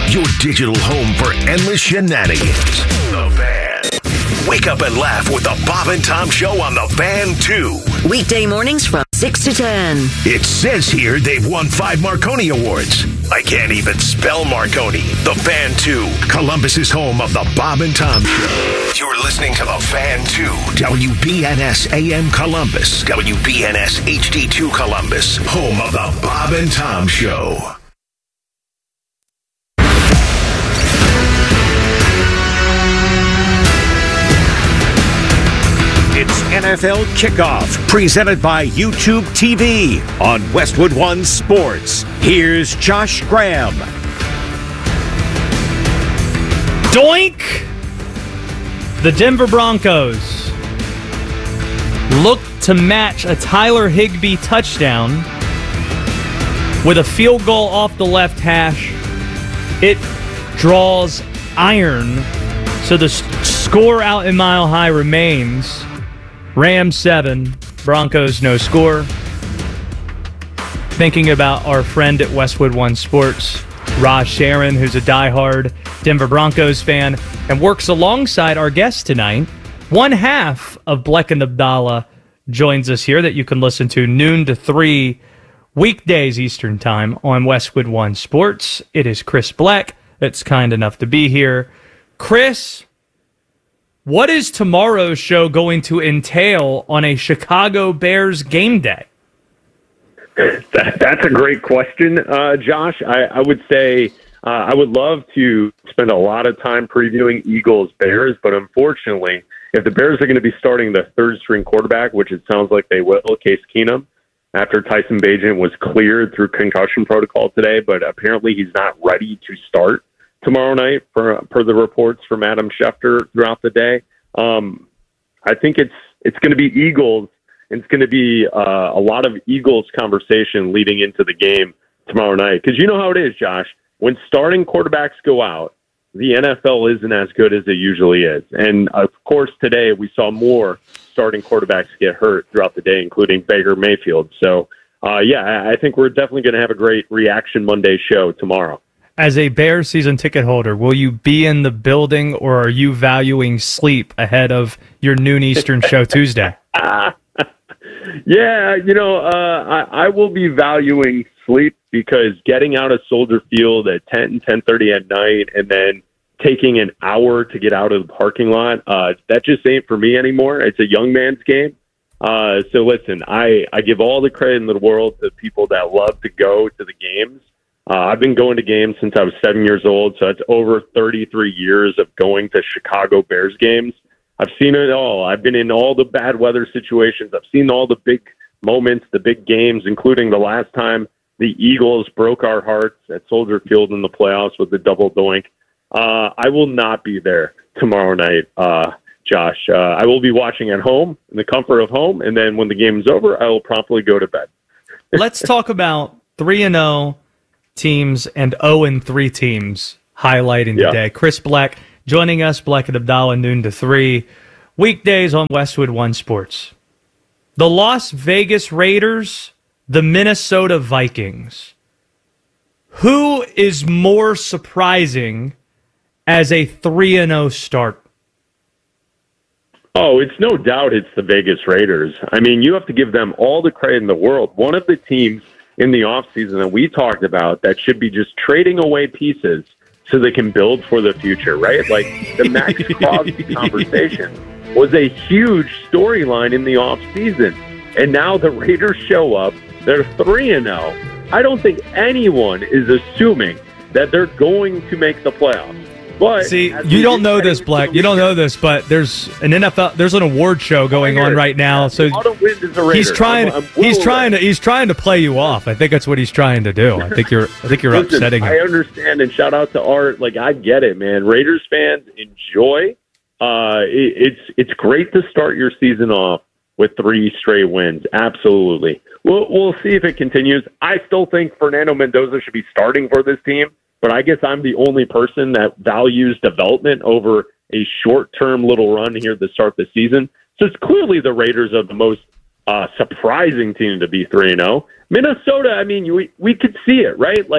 your digital home for endless shenanigans. The Fan. Wake up and laugh with the Bob and Tom Show on The Fan 2. Weekday mornings from 6 to 10. It says here they've won 5 Marconi Awards. I can't even spell Marconi. The Fan 2, Columbus's home of the Bob and Tom Show. You're listening to The Fan 2, WBNS AM Columbus, WBNS HD2 Columbus, home of the Bob and Tom Show. It's NFL Kickoff, presented by YouTube TV on Westwood One Sports. Here's Josh Graham. Doink! The Denver Broncos look to match a Tyler Higbee touchdown with a field goal off the left hash. It draws iron, so the score out in Mile High remains Rams 7, Broncos no score. Thinking about our friend at Westwood One Sports, Raj Sharon, who's a diehard Denver Broncos fan and works alongside our guest tonight. One half of Bleck and Abdallah joins us here that you can listen to noon to 3 weekdays Eastern Time on Westwood One Sports. It is Chris Bleck that's kind enough to be here. Chris, what is tomorrow's show going to entail on a Chicago Bears game day? That's a great question, Josh. I would say I would love to spend a lot of time previewing Eagles-Bears, but unfortunately, if the Bears are going to be starting the third-string quarterback, which it sounds like they will, Case Keenum, after Tyson Bagent was cleared through concussion protocol today, but apparently he's not ready to start tomorrow night, per the reports from Adam Schefter throughout the day. I think it's going to be Eagles. It's going to be a lot of Eagles conversation leading into the game tomorrow night. Because you know how it is, Josh. When starting quarterbacks go out, the NFL isn't as good as it usually is. And, of course, today we saw more starting quarterbacks get hurt throughout the day, including Baker Mayfield. So, I think we're definitely going to have a great Reaction Monday show tomorrow. As a Bears season ticket holder, will you be in the building, or are you valuing sleep ahead of your noon Eastern show Tuesday? Yeah, I will be valuing sleep, because getting out of Soldier Field at 10:30 at night and then taking an hour to get out of the parking lot, that just ain't for me anymore. It's a young man's game. So listen, I give all the credit in the world to people that love to go to the games. I've been going to games since I was 7 years old, so it's over 33 years of going to Chicago Bears games. I've seen it all. I've been in all the bad weather situations. I've seen all the big moments, the big games, including the last time the Eagles broke our hearts at Soldier Field in the playoffs with the double doink. I will not be there tomorrow night, Josh. I will be watching at home in the comfort of home, and then when the game is over, I will promptly go to bed. Let's talk about 3-0 teams and 0-3 teams highlighting the day. Chris Bleck joining us, Bleck and Abdallah, noon to 3, weekdays on Westwood One Sports. The Las Vegas Raiders, the Minnesota Vikings. Who is more surprising as a 3-0 start? Oh, it's no doubt it's the Vegas Raiders. I mean, you have to give them all the credit in the world. One of the teams in the offseason that we talked about that should be just trading away pieces so they can build for the future, right? Like the Max Crosby conversation was a huge storyline in the offseason. And now the Raiders show up. They're 3-0. I don't think anyone is assuming that they're going to make the playoffs. But see, you don't know this, Bleck. You don't know this, but there's an award show going on right now. So he's trying to play you off. I think that's what he's trying to do. I think you're upsetting him. I understand, and shout out to Art. Like, I get it, man. Raiders fans enjoy. It's great to start your season off with 3 straight wins. Absolutely. We'll see if it continues. I still think Fernando Mendoza should be starting for this team. But I guess I'm the only person that values development over a short-term little run here to start the season. So it's clearly the Raiders are the most surprising team to be 3-0. Minnesota, I mean, we could see it, right? Like,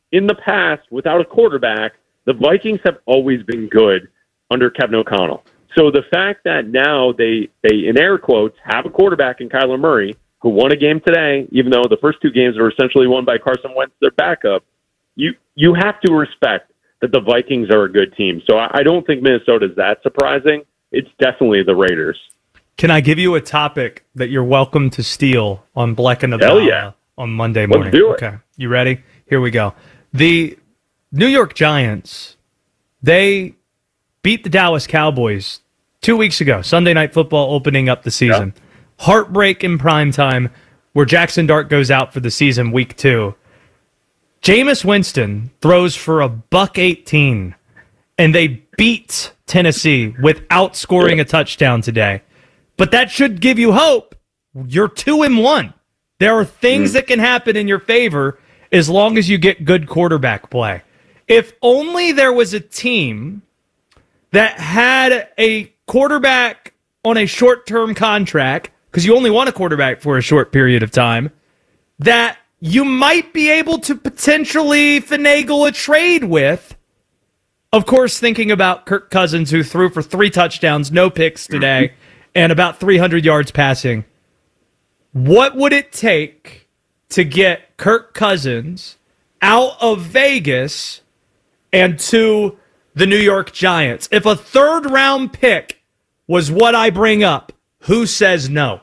in the past, without a quarterback, the Vikings have always been good under Kevin O'Connell. So the fact that now they in air quotes, have a quarterback in Kyler Murray, who won a game today, even though the first two games were essentially won by Carson Wentz, their backup, you have to respect that the Vikings are a good team. So I don't think Minnesota is that surprising. It's definitely the Raiders. Can I give you a topic that you're welcome to steal on Black and the Hell yeah. on Monday morning? Let's do it. Okay, you ready? Here we go. The New York Giants, they beat the Dallas Cowboys 2 weeks ago, Sunday Night Football opening up the season. Yeah. Heartbreak in prime time where Jackson Dart goes out for the season week 2. Jameis Winston throws for $118, and they beat Tennessee without scoring a touchdown today. But that should give you hope. You're 2-1. There are things that can happen in your favor as long as you get good quarterback play. If only there was a team that had a quarterback on a short-term contract, because you only want a quarterback for a short period of time, that you might be able to potentially finagle a trade with. Of course, thinking about Kirk Cousins, who threw for 3 touchdowns, no picks today, and about 300 yards passing. What would it take to get Kirk Cousins out of Vegas and to the New York Giants? If a third-round pick was what I bring up, who says no?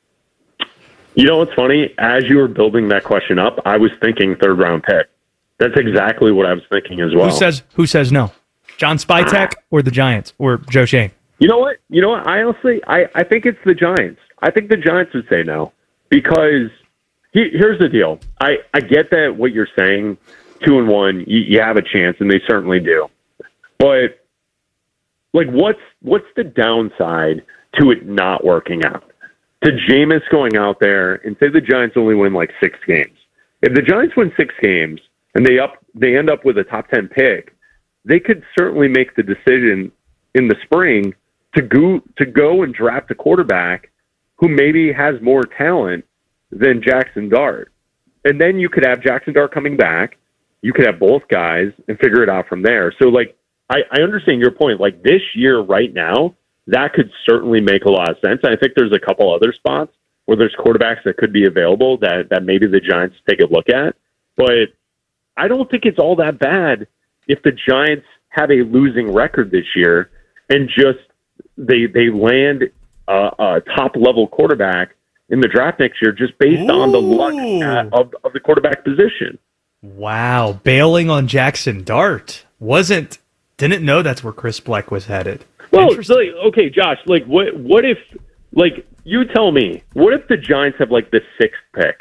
You know what's funny? As you were building that question up, I was thinking third-round pick. That's exactly what I was thinking as well. Who says no? John Spytek or the Giants or Joe Schoen? You know what? I honestly, I think it's the Giants. I think the Giants would say no because here's the deal. I get that what you're saying, 2-1, you have a chance, and they certainly do. But like, what's the downside to it not working out? To Jameis going out there and say the Giants only win like 6 games. If the Giants win 6 games and they end up with a top 10 pick, they could certainly make the decision in the spring to go and draft a quarterback who maybe has more talent than Jackson Dart. And then you could have Jackson Dart coming back. You could have both guys and figure it out from there. So, like, I understand your point. Like, this year right now, that could certainly make a lot of sense. I think there's a couple other spots where there's quarterbacks that could be available that maybe the Giants take a look at. But I don't think it's all that bad if the Giants have a losing record this year and just they land a top-level quarterback in the draft next year just based on the luck of the quarterback position. Wow. Bailing on Jackson Dart. Didn't know that's where Chris Bleck was headed. Well, okay, Josh, like, what if, like, you tell me, what if the Giants have, like, the 6th pick?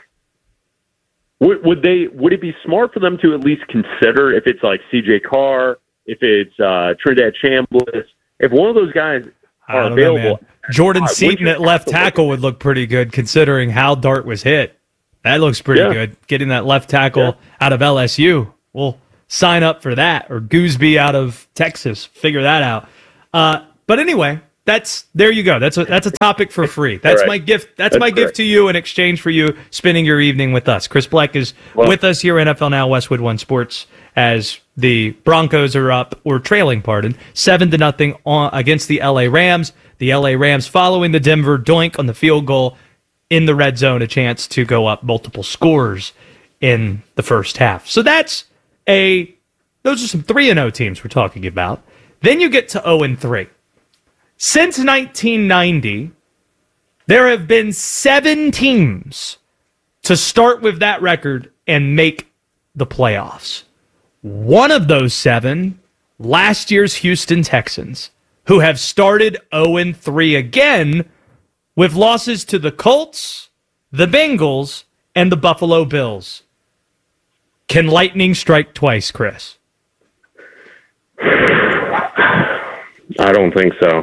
Would it be smart for them to at least consider if it's, like, C.J. Carr, if it's Trinidad Chambliss, if one of those guys are available? Jordan Seaton at left tackle would look pretty good considering how Dart was hit. That looks pretty good. Getting that left tackle out of LSU. We'll sign up for that. Or Gooseby out of Texas. Figure that out. But anyway, there you go. That's a topic for free. That's right. My gift. That's my gift to you in exchange for you spending your evening with us. Chris Bleck is with us here in NFL Now, Westwood One Sports, as the Broncos are up, or trailing, 7-0 against the LA Rams. The LA Rams following the Denver doink on the field goal in the red zone, a chance to go up multiple scores in the first half. So those are some 3-0 teams we're talking about. Then you get to 0-3. Since 1990, there have been 7 teams to start with that record and make the playoffs. One of those 7, last year's Houston Texans, who have started 0-3 again with losses to the Colts, the Bengals, and the Buffalo Bills. Can lightning strike twice, Chris? I don't think so.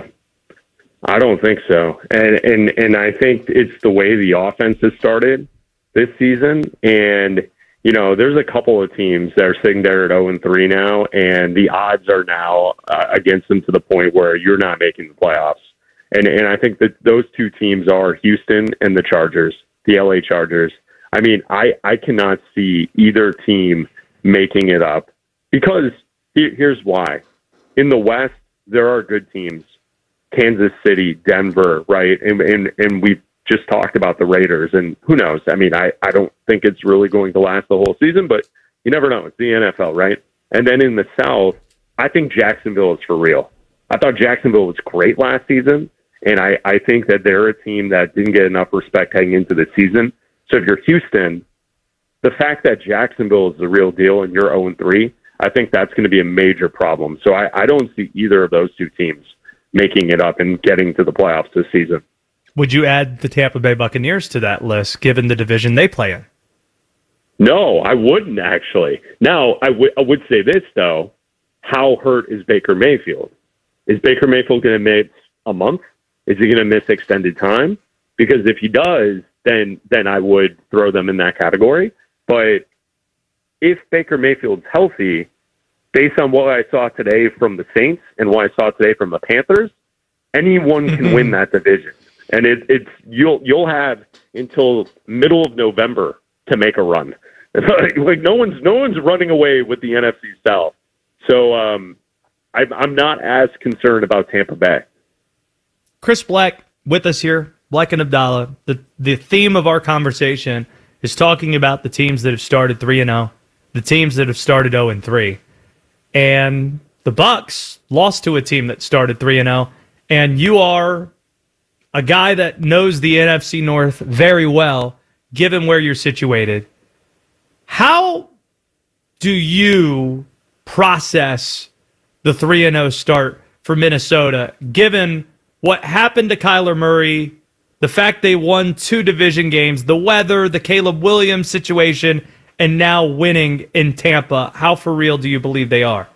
And I think it's the way the offense has started this season. And, you know, there's a couple of teams that are sitting there at 0-3 now, and the odds are now against them to the point where you're not making the playoffs. And I think that those 2 teams are Houston and the Chargers, the LA Chargers. I mean, I cannot see either team making it up, because here's why. In the West, there are good teams. Kansas City, Denver, right? And we've just talked about the Raiders, and who knows? I mean, I don't think it's really going to last the whole season, but you never know. It's the NFL, right? And then in the South, I think Jacksonville is for real. I thought Jacksonville was great last season, and I think that they're a team that didn't get enough respect heading into the season. So if you're Houston, the fact that Jacksonville is the real deal and you're 0-3, I think that's going to be a major problem. So I don't see either of those two teams making it up and getting to the playoffs this season. Would you add the Tampa Bay Buccaneers to that list, given the division they play in? No, I wouldn't, actually. Now, I would say this, though. How hurt is Baker Mayfield? Is Baker Mayfield going to miss a month? Is he going to miss extended time? Because if he does, then I would throw them in that category. But if Baker Mayfield's healthy, based on what I saw today from the Saints and what I saw today from the Panthers, anyone can win that division. And it's you'll have until middle of November to make a run. Like no one's running away with the NFC South. So I'm not as concerned about Tampa Bay. Chris Black with us here, Black and Abdallah. The theme of our conversation is talking about the teams that have started 3-0, the teams that have started 0-3. And the Bucs lost to a team that started 3-0, and you are a guy that knows the NFC North very well, given where you're situated. How do you process the 3-0 start for Minnesota, given what happened to Kyler Murray, the fact they won 2 division games, the weather, the Caleb Williams situation, and now winning in Tampa? How for real do you believe they are?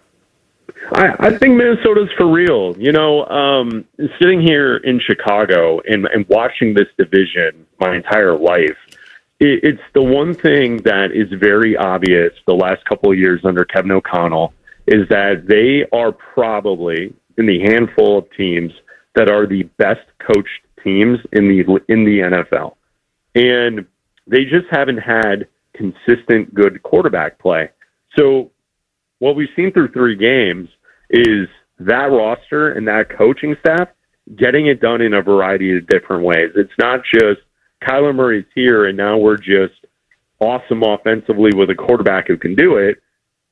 I think Minnesota's for real. You know, sitting here in Chicago and watching this division my entire life, it's the one thing that is very obvious the last couple of years under Kevin O'Connell is that they are probably in the handful of teams that are the best coached teams in the NFL. And they just haven't had consistent good quarterback play. So what we've seen through 3 games is that roster and that coaching staff getting it done in a variety of different ways. It's not just Kyler Murray's here and now we're just awesome offensively with a quarterback who can do it.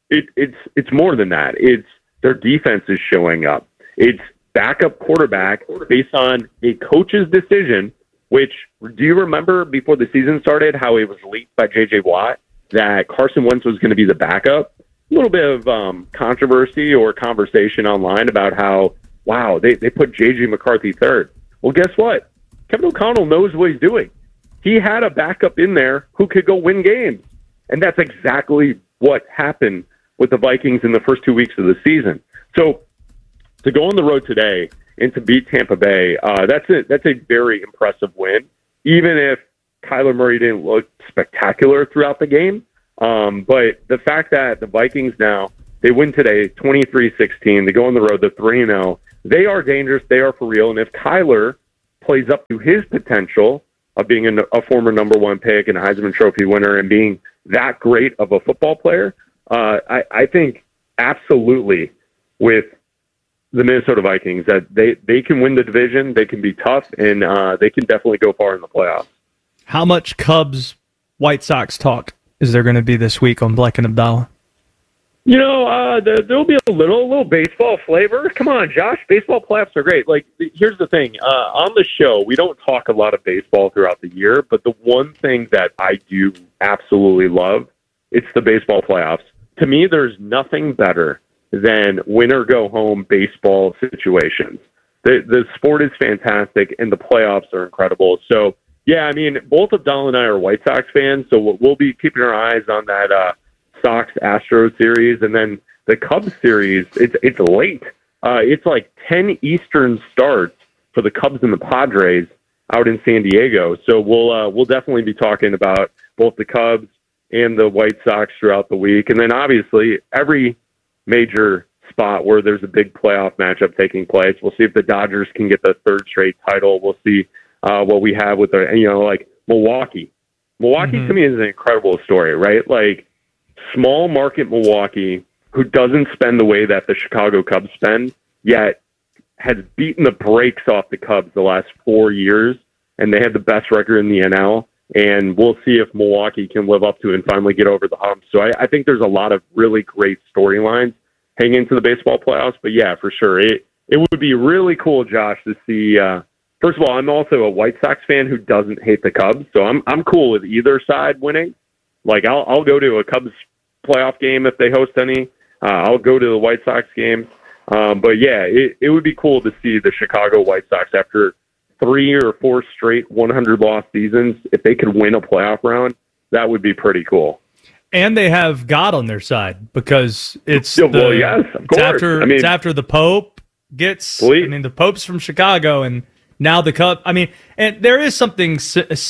It's more than that. It's their defense is showing up. It's backup quarterback based on a coach's decision, which, do you remember before the season started how it was leaked by J.J. Watt that Carson Wentz was going to be the backup? A little bit of controversy or conversation online about how, wow, they put J.J. McCarthy third. Well, guess what? Kevin O'Connell knows what he's doing. He had a backup in there who could go win games. And that's exactly what happened with the Vikings in the first 2 weeks of the season. So to go on the road today and to beat Tampa Bay, that's a very impressive win, even if Kyler Murray didn't look spectacular throughout the game. But the fact that the Vikings now, they win today 23-16, they go on the road, they're 3-0, they are dangerous, they are for real, and if Kyler plays up to his potential of being a former number 1 pick and a Heisman Trophy winner and being that great of a football player, I think absolutely with the Minnesota Vikings that they can win the division, they can be tough, and they can definitely go far in the playoffs. How much Cubs White Sox talk is there going to be this week on Black and Abdallah? You know, there'll be a little baseball flavor. Come on, Josh. Baseball playoffs are great. Like, here's the thing. On the show, we don't talk a lot of baseball throughout the year, but the one thing that I do absolutely love, it's the baseball playoffs. To me, there's nothing better than win-or-go-home baseball situations. The sport is fantastic, and the playoffs are incredible. So, yeah, I mean, both Abdallah and I are White Sox fans, so we'll be keeping our eyes on that Sox-Astros series, and then the Cubs series, it's late. It's like 10 Eastern starts for the Cubs and the Padres out in San Diego. So we'll definitely be talking about both the Cubs and the White Sox throughout the week. And then obviously every major spot where there's a big playoff matchup taking place. We'll see if the Dodgers can get the 3rd straight title. We'll see what we have with like Milwaukee. Milwaukee to me is an incredible story, right? Like, small market Milwaukee, who doesn't spend the way that the Chicago Cubs spend, yet has beaten the brakes off the Cubs the last 4 years, and they had the best record in the NL. And we'll see if Milwaukee can live up to it and finally get over the hump. So I think there's a lot of really great storylines hanging into the baseball playoffs. But yeah, for sure, it would be really cool, Josh, to see. First of all, I'm also a White Sox fan who doesn't hate the Cubs, so I'm cool with either side winning. Like I'll go to a Cubs playoff game if they host any. I'll go to the White Sox game. But yeah, it would be cool to see the Chicago White Sox after 3 or 4 straight 100-loss seasons. If they could win a playoff round, that would be pretty cool. And they have God on their side because it's it's after the Pope gets. Sweet. I mean, the Pope's from Chicago, and now the Cubs. I mean, and there is something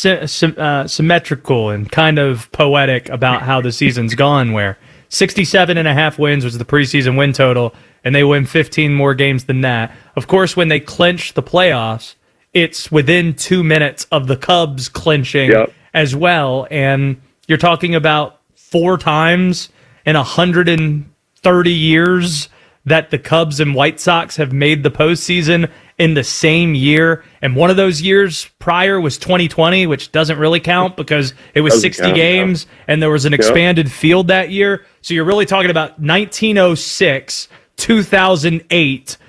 symmetrical and kind of poetic about how the season's gone, where 67.5 wins was the preseason win total, and they win 15 more games than that. Of course, when they clinch the playoffs, it's within 2 minutes of the Cubs clinching as well. And you're talking about 4 times in 130 years that the Cubs and White Sox have made the postseason in the same year. And one of those years prior was 2020, which doesn't really count because it was 60 games and there was an expanded field that year. So you're really talking about 1906, 2008,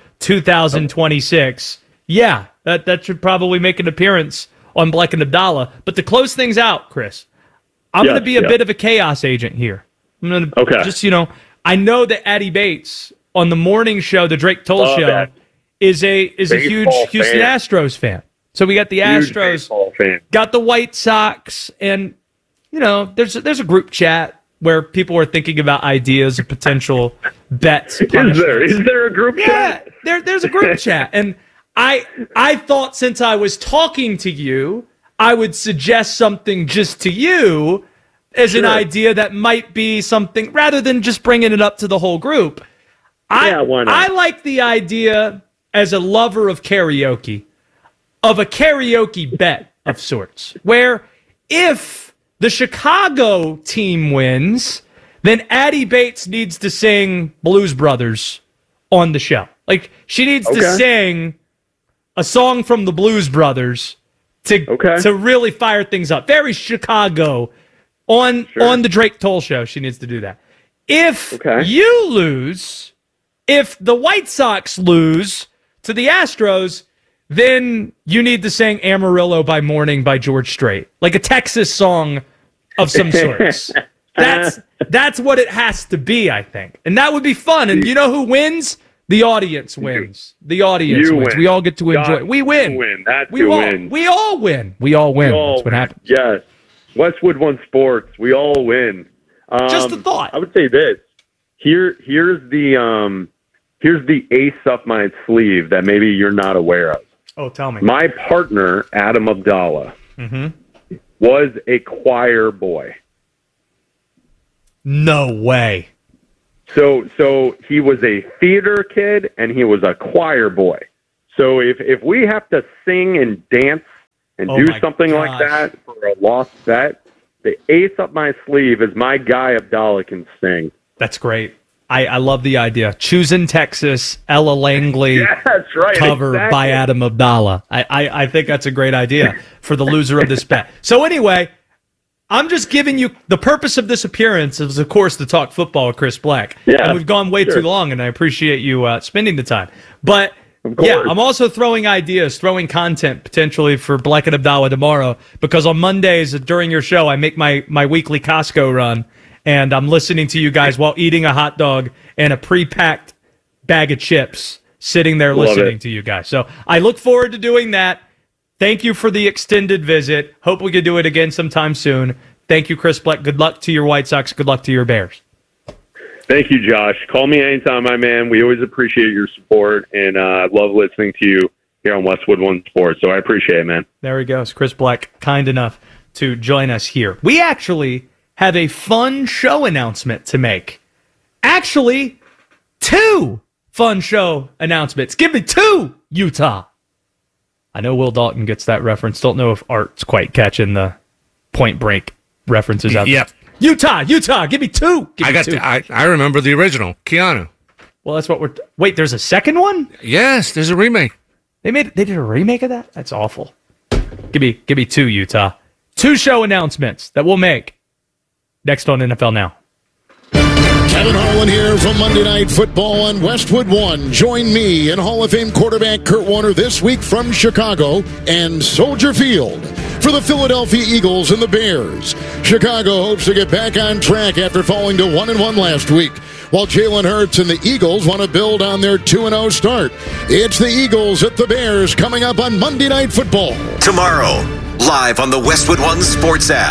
2026. Yeah, that should probably make an appearance on Bleck and Abdallah. But to close things out, Chris, I'm going to be a bit of a chaos agent here. I'm going to just, I know that Addie Bates on the morning show, the Drake Toll Show, is a huge Houston Astros fan. So we got the Astros, got the White Sox, and there's a group chat where people are thinking about ideas of potential bets. Is there a group chat? Yeah, there's a group chat, and I thought since I was talking to you, I would suggest something just to you as an idea that might be something rather than just bringing it up to the whole group. Why not? I like the idea as a lover of karaoke, of a karaoke bet of sorts, where if the Chicago team wins, then Addie Bates needs to sing Blues Brothers on the show. Like, she needs to sing a song from the Blues Brothers to really fire things up. Very Chicago on the Drake Toll Show. She needs to do that. If you lose, if the White Sox lose to the Astros, then you need to sing Amarillo by Morning by George Strait, like a Texas song of some sorts. That's what it has to be, I think. And that would be fun. And you know who wins? The audience wins. The audience wins. We all get to enjoy it. We win. We all win. That's what happens. Yes. Westwood One Sports. We all win. Just a thought. I would say this. Here's the ace up my sleeve that maybe you're not aware of. Oh, tell me. My partner, Adam Abdallah, was a choir boy. No way. So he was a theater kid and he was a choir boy. So if we have to sing and dance and do something like that for a lost bet, the ace up my sleeve is my guy Abdallah can sing. That's great. I love the idea. Choosing Texas, Ella Langley cover by Adam Abdallah. I think that's a great idea for the loser of this bet. So anyway, I'm just giving you the purpose of this appearance is, of course, to talk football with Chris Black. Yeah, and we've gone way too long, and I appreciate you spending the time. But yeah, I'm also throwing ideas, throwing content potentially for Black and Abdallah tomorrow, because on Mondays during your show, I make my weekly Costco run, and I'm listening to you guys while eating a hot dog and a pre-packed bag of chips, sitting there listening to you guys. So I look forward to doing that. Thank you for the extended visit. Hope we can do it again sometime soon. Thank you, Chris Black. Good luck to your White Sox. Good luck to your Bears. Thank you, Josh. Call me anytime, my man. We always appreciate your support, and I love listening to you here on Westwood One Sports, so I appreciate it, man. There he goes. Chris Black, kind enough to join us here. We actually have a fun show announcement to make. Actually, 2 fun show announcements. Give me 2, Utah. I know Will Dalton gets that reference. Don't know if Art's quite catching the Point Break references out there. Utah, give me two. I remember the original, Keanu. Well, that's what wait, there's a second one? Yes, there's a remake. They did a remake of that? That's awful. Give me two, Utah. 2 show announcements that we'll make next on NFL Now. Kevin Harlan here from Monday Night Football on Westwood One. Join me and Hall of Fame quarterback Kurt Warner this week from Chicago and Soldier Field for the Philadelphia Eagles and the Bears. Chicago hopes to get back on track after falling to 1-1 last week, while Jalen Hurts and the Eagles want to build on their 2-0 start. It's the Eagles at the Bears coming up on Monday Night Football. Tomorrow, live on the Westwood One Sports app.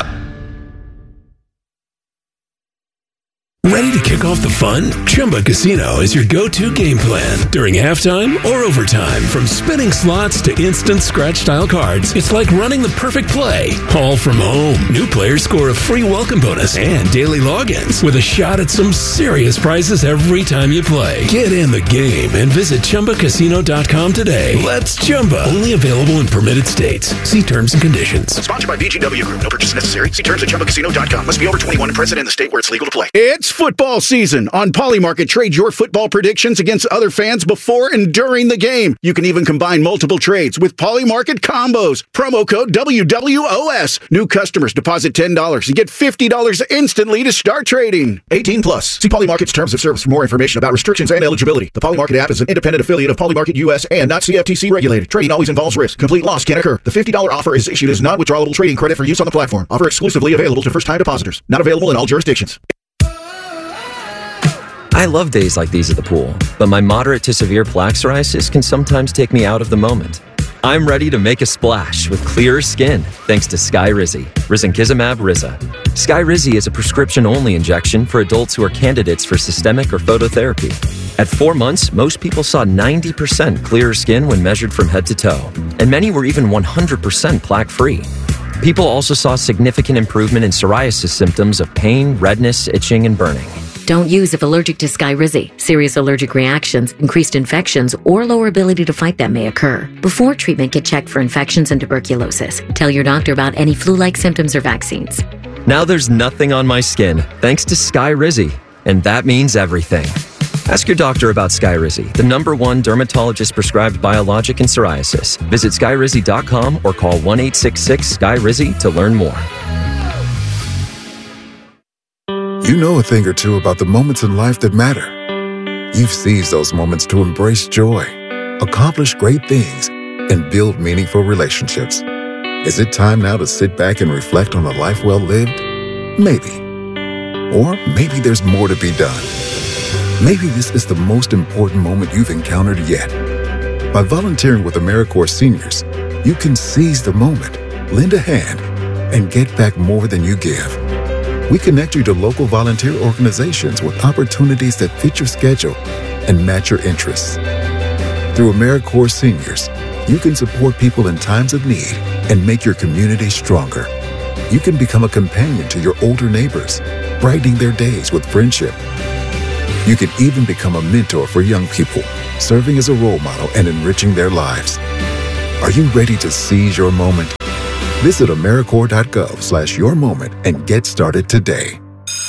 Ready to kick off the fun? Chumba Casino is your go-to game plan during halftime or overtime. From spinning slots to instant scratch-style cards, it's like running the perfect play, all from home. New players score a free welcome bonus and daily logins with a shot at some serious prizes every time you play. Get in the game and visit ChumbaCasino.com today. Let's Chumba. Only available in permitted states. See terms and conditions. Sponsored by VGW Group. No purchase necessary. See terms at ChumbaCasino.com. Must be over 21 and present in the state where it's legal to play. It's football season. On Polymarket, trade your football predictions against other fans before and during the game. You can even combine multiple trades with Polymarket combos. Promo code WWOS. New customers deposit $10 and get $50 instantly to start trading. 18 plus. See Polymarket's terms of service for more information about restrictions and eligibility. The Polymarket app is an independent affiliate of Polymarket US and not CFTC regulated. Trading always involves risk. Complete loss can occur. The $50 offer is issued as non-withdrawable trading credit for use on the platform. Offer exclusively available to first-time depositors. Not available in all jurisdictions. I love days like these at the pool, but my moderate to severe plaque psoriasis can sometimes take me out of the moment. I'm ready to make a splash with clearer skin thanks to Skyrizi, risankizumab Riza. Skyrizi is a prescription-only injection for adults who are candidates for systemic or phototherapy. At 4 months, most people saw 90% clearer skin when measured from head to toe, and many were even 100% plaque-free. People also saw significant improvement in psoriasis symptoms of pain, redness, itching, and burning. Don't use if allergic to Skyrizi. Serious allergic reactions, increased infections, or lower ability to fight them may occur. Before treatment, get checked for infections and tuberculosis. Tell your doctor about any flu-like symptoms or vaccines. Now there's nothing on my skin thanks to Skyrizi, and that means everything. Ask your doctor about Skyrizi, the #1 dermatologist-prescribed biologic in psoriasis. Visit Skyrizi.com or call 1-866-SKYRIZI to learn more. You know a thing or two about the moments in life that matter. You've seized those moments to embrace joy, accomplish great things, and build meaningful relationships. Is it time now to sit back and reflect on a life well lived? Maybe. Or maybe there's more to be done. Maybe this is the most important moment you've encountered yet. By volunteering with AmeriCorps Seniors, you can seize the moment, lend a hand, and get back more than you give. We connect you to local volunteer organizations with opportunities that fit your schedule and match your interests. Through AmeriCorps Seniors, you can support people in times of need and make your community stronger. You can become a companion to your older neighbors, brightening their days with friendship. You can even become a mentor for young people, serving as a role model and enriching their lives. Are you ready to seize your moment? Visit AmeriCorps.gov/yourmoment and get started today.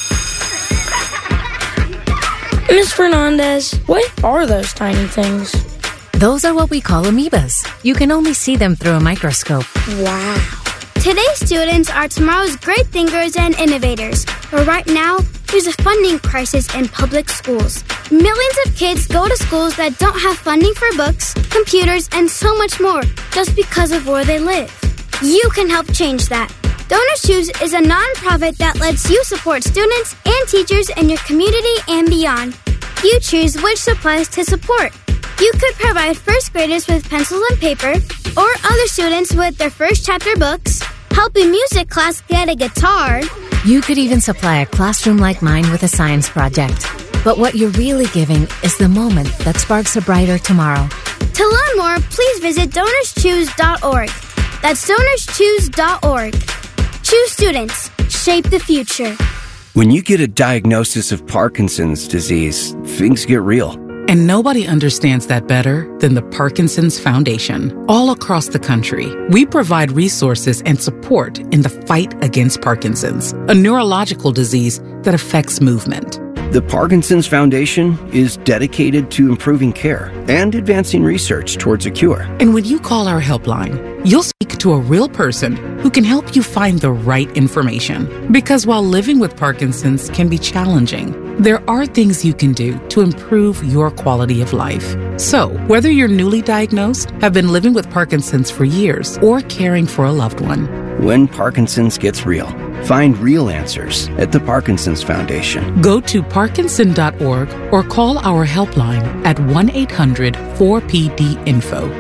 Ms. Fernandez, what are those tiny things? Those are what we call amoebas. You can only see them through a microscope. Wow. Today's students are tomorrow's great thinkers and innovators. But right now, there's a funding crisis in public schools. Millions of kids go to schools that don't have funding for books, computers, and so much more just because of where they live. You can help change that. DonorsChoose is a nonprofit that lets you support students and teachers in your community and beyond. You choose which supplies to support. You could provide first graders with pencils and paper, or other students with their first chapter books, help a music class get a guitar. You could even supply a classroom like mine with a science project. But what you're really giving is the moment that sparks a brighter tomorrow. To learn more, please visit DonorsChoose.org. That's DonorsChoose.org. Choose students. Shape the future. When you get a diagnosis of Parkinson's disease, things get real. And nobody understands that better than the Parkinson's Foundation. All across the country, we provide resources and support in the fight against Parkinson's, a neurological disease that affects movement. The Parkinson's Foundation is dedicated to improving care and advancing research towards a cure. And when you call our helpline, you'll speak to a real person who can help you find the right information. Because while living with Parkinson's can be challenging, there are things you can do to improve your quality of life. So, whether you're newly diagnosed, have been living with Parkinson's for years, or caring for a loved one, when Parkinson's gets real, find real answers at the Parkinson's Foundation. Go to parkinson.org or call our helpline at 1-800-4PD-INFO,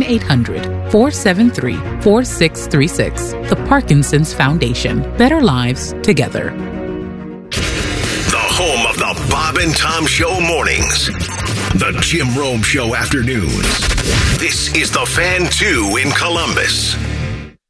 1-800-473-4636. The Parkinson's Foundation. Better lives together. The home of the Bob and Tom Show mornings. The Jim Rome Show afternoons. This is the Fan 2 in Columbus.